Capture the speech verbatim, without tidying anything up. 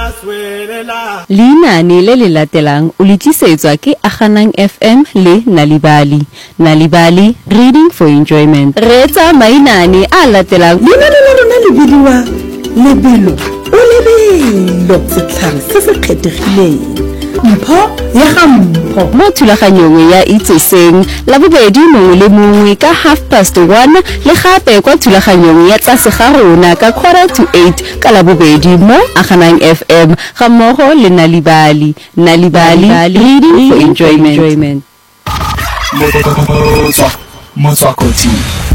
Leinaane le le latelang o le tlisetswa ke Aganang F M le Nalibali. Nalibali, reading for enjoyment. Reetsa mainane a latelang. Leinaane la rona le bidiwa lebelo o lebelo setlhare se se kgethegileng. Mpho ya ga mpho mo thulaganyong ya itseseng la bobedi mongwe le mongwe ka half past one le gape kwa thulaganyong ya tlase ga rona ka quarter to eight ka la bobedi mo Aganang F M ga mmogo le Nalibali. Nalibali, reading for enjoyment. Motswakoti